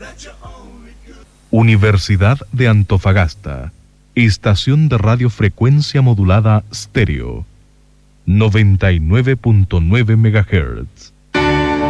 Universidad de Antofagasta, estación de radiofrecuencia modulada estéreo, 99.9 MHz.